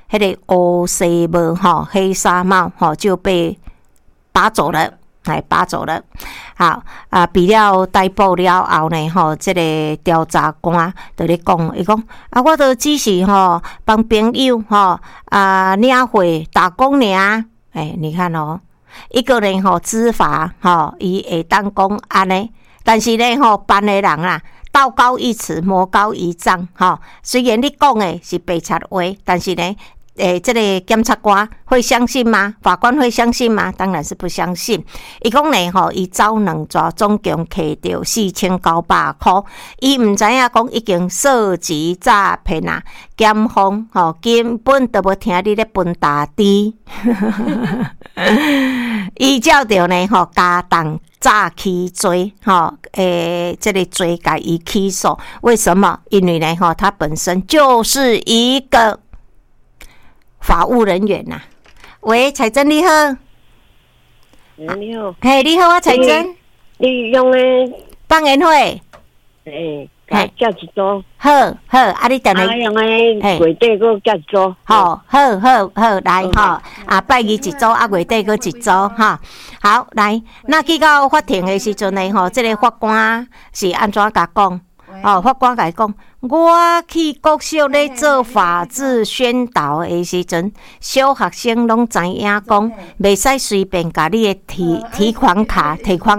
迄个乌西帽黑纱帽就被拔走了。拔走了。好比了逮捕了后呢，这个调查官就咧讲，伊讲我都只是帮朋友领会打工尔。你看一个人知法伊会当讲安尼，但是呢办的人啊，道高一尺，魔高一丈虽然你讲的是白贼话，但是呢。这个检察官会相信吗？法官会相信吗？当然是不相信。伊讲呢，伊走两抓，总共摕到4900块。伊唔知影讲已经涉及诈骗啊，检方根本都无听你咧分大滴。依照着呢，加重诈欺罪，这个罪改以起诉。为什么？因为呢，他本身就是一个法务人员呐。喂，彩珍你好。 你好。 嘿，你好啊，彩珍。 你用诶放烟火。 嘿，叫一组。 好，你等下。 用诶月底佫叫一组。 好，来拜二一组，月底佫一组好，来，那去到法庭的时阵呢，这个法官是安怎甲讲？法官甲讲，我去国小咧做法治宣导的时阵，小学生拢知影讲，袂使随便甲你的提款卡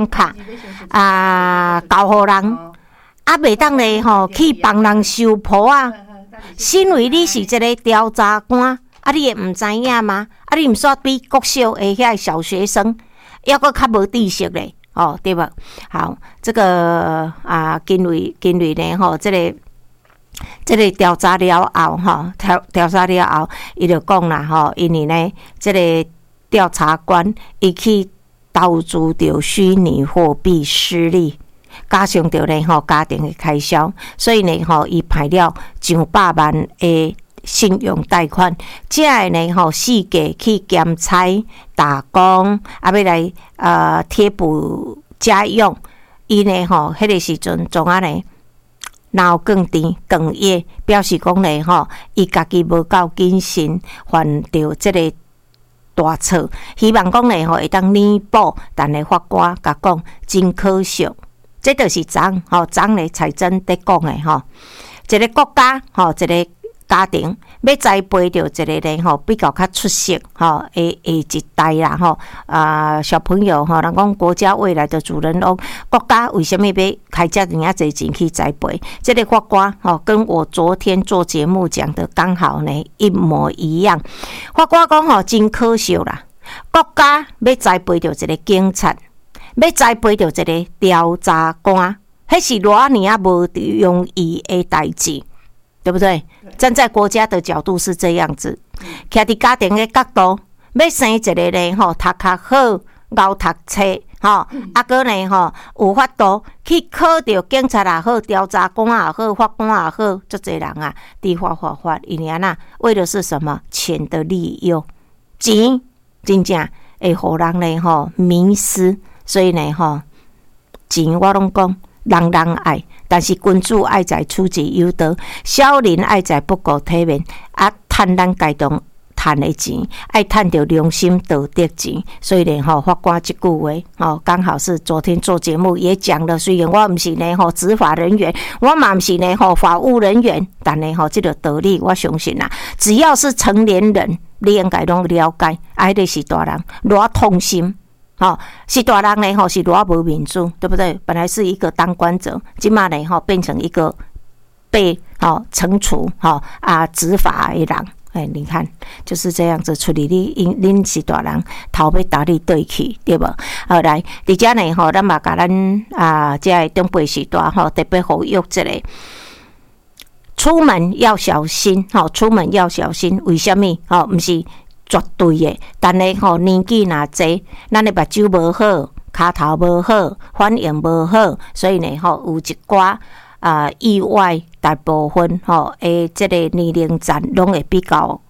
交互人，袂当咧去帮人收铺啊。身为你是一个调查官，你会唔知影吗？你唔煞比国小的遐小学生，抑佫较无知识咧。对吧？好，这个因为呢这个调查了后调查了后，伊就讲啦因为呢这个调查官伊去投资着虚拟货币失利，加上着呢家庭的开销，所以呢伊派了上百万的信用贷款，这个呢四界去兼差打工，要来贴补家用。伊呢迄个时阵总呢脑更甜更夜，表示讲呢伊家己无够谨慎，犯着这个大错，希望讲呢会当弥补。但是法官甲讲真可惜，这就是昨呢才真在讲的一个国家一个家庭要栽培着一个人比较较出色的一代啦小朋友人讲国家未来的主人翁，国家为什么要开这么多钱去栽培？这个法官跟我昨天做节目讲的刚好呢一模一样。法官讲真可惜啦，国家要栽培着一个警察，要栽培着一个调查官，迄是偌尔无容易的代志。对不对？站在国家的角度是这样子，徛伫家庭的角度，要生一个呢读较好，熬读册搁呢有法度去考到警察也好，调查官也好，法官也好，足侪人地法，因为为的是什么？钱的利用，钱真正会互人呢迷失，所以呢钱我拢讲。人爱，但是君主爱在出自有道，小人爱在不顾体面趁咱家中趁的钱，爱趁着良心道德钱。所以呢法官这句话刚好是昨天做节目也讲了。虽然我不是呢执法人员，我嘛不是呢法务人员，但呢这个道理我相信只要是成年人，你应该拢了解。迄个是大人偌痛心。是大人呢是偌无民主，对不对？本来是一个当官者，现在呢变成一个被惩处执法的人。你看就是这样子处理恁是大人，头要打你对去，对无？来，伫遮呢咱嘛甲咱这长辈时代特别呼吁一个，出门要小心，出门要小心。为什么？不是绝对的，但是年纪若济，咱的目睭无好，骹头无好，反应无好，所以呢有一寡意外，大部分这个年龄层拢会比较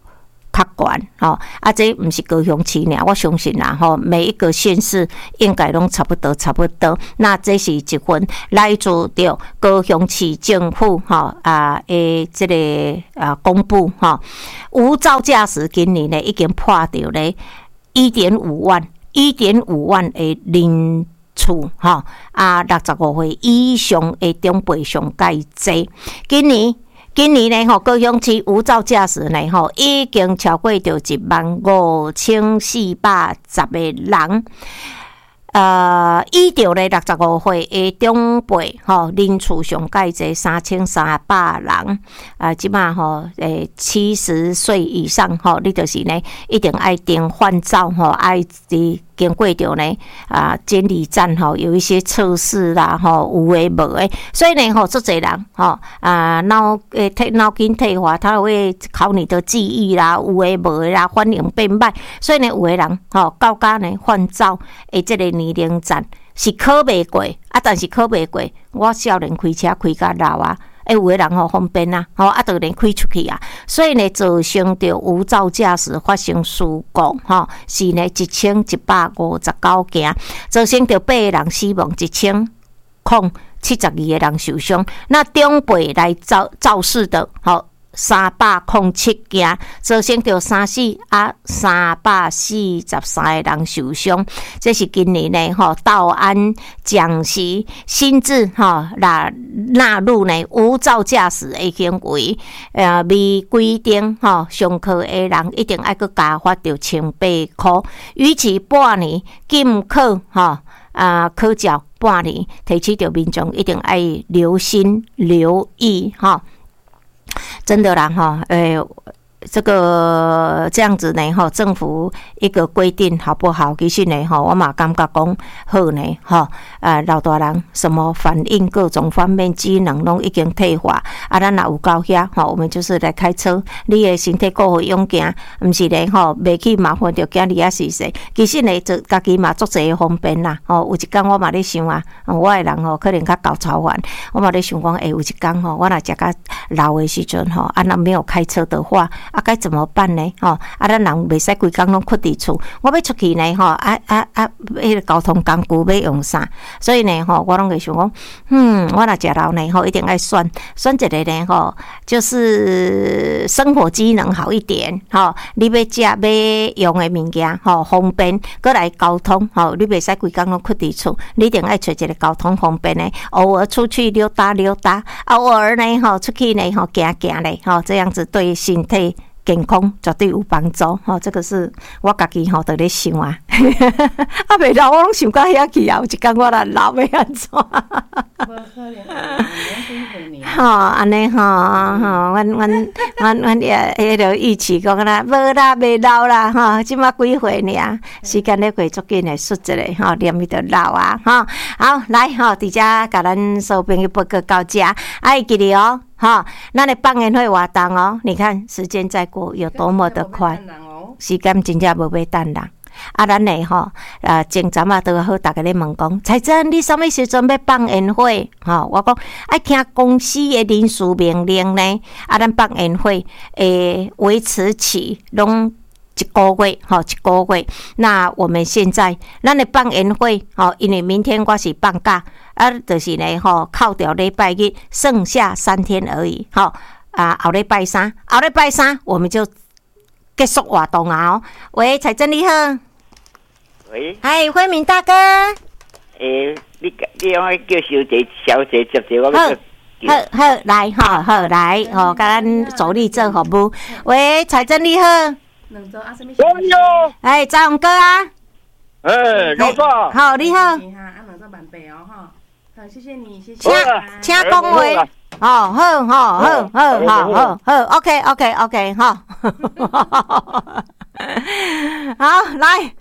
较悬吼，这毋是高雄市尔，我相信啦吼，每一个县市应该拢差不多。那这是一份来自着高雄市政府吼这个公布吼，无照驾驶今年呢已经破着咧1.5萬的人次吼，65歲以上的長輩上介濟。今年呢，高雄市無照駕駛呢，已經超過着15410個人。依照咧65歲的長輩人次上介濟3300人。即馬70歲以上你就是呢一定愛定換照愛經過着呢監理站有一些測試啦有誒無誒，所以呢足儕人腦筋退化，他會考你的記憶啦，有誒無誒啦，反應變歹，所以呢有誒人到家呢換照誒這個年齡層是考袂過但是考袂過，我少年開車開甲老有的人方便就連開出去所以呢，造成着無照駕駛發生事故是呢1159件，造成着8個人死亡，1072個人受傷。那長輩來肇事的307件，造成着343個人受傷。這是今年呢道安講習新制納入呢無照駕駛的行為，未規定上課的人一定要去加罰着1,800塊，逾期半年禁考考照半年，提起着民眾一定要留心留意真的啦这个这样子呢政府一个规定好不好？其实呢我嘛感觉讲好呢老大人什么反应各种方面机能拢已经退化咱若有到遐我们就是来开车，你的身体顾好用行，毋是呢袂去麻烦着囝儿死死。其实呢就家己嘛足侪方便啦有一天我嘛咧想我的人可能较高超凡，我嘛咧想讲有一天我若食较老的时阵若没有开车的话该怎么办呢？咱人袂使规工拢困伫厝，我要出去呢迄个交通工具要用啥？所以呢我拢会想讲，我若食老呢一定要选一个呢就是生活机能好一点你要食要用的物件方便，过来交通你袂使规工拢困伫厝，你一定要找一个交通方便的，偶尔出去溜达，偶尔呢出去呢行咧这样子对身体健康绝对有帮助这个是我家己在咧想袂老我拢想到遐去有一天我若老要安怎安尼阮也迄个预期讲啦，无啦袂老啦即马几岁尔，时间咧过足紧的，说一个念伊就老好来伫遮甲咱所有朋友报告到遮爱记得咱的放烟火活动你看时间在过有多么的快，时间真正无要等人咱呢前阵都好，大家咧问讲，彩珍你什么时阵要放烟火我讲爱听公司的人事命令呢咱放烟火维持期拢一个月那我们现在咱的放烟火因为明天我是放假就是呢扣掉礼拜日，剩下3天而已后礼拜三我们就结束活动喂，彩珍你好。 喂， 嗨，辉明大哥。 你用叫小姐接电话。 好，来好来甲咱助理做服務。喂，彩珍你好。哎，张勇哥老大。 好，你好。 谢谢你，谢谢。 请讲话。好 ，OK，好，好来。